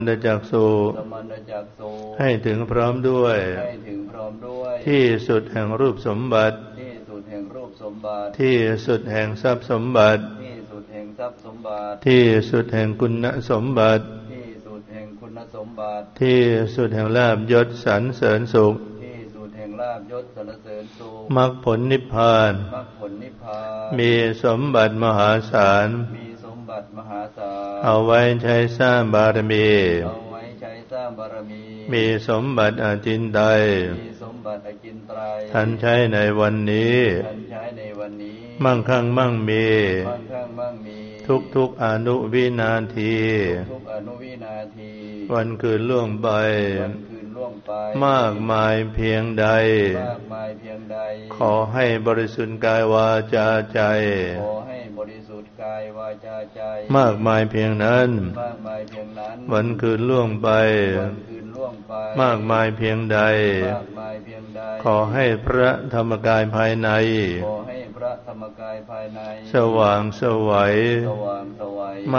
จักสุให้ถึงพร้อมด้วยที่สุดแห่งรูปสมบัติที่สุดแห่งทรัพย์สมบัติที่สุดแห่งคุณสมบัติที่สุดแห่งลาภยศสรรเสริญสุขมรรคผลนิพพานมีสมบัติมหาศาลเอาไว้ใช้สร้างบารมีมีสมบัติอาจินไตยท่านใช้ในวันนี้มั่งคั่งมั่งมีทุกอนุวินาทีวันคืนล่วงไปมากมายเพียงใดขอให้บริสุทธิ์กายวาจาใจมากมายเพียงนั้นวันคืนล่วงไปมากมายเพียงใดขอให้พระธรรมกายภายในสว่างไสว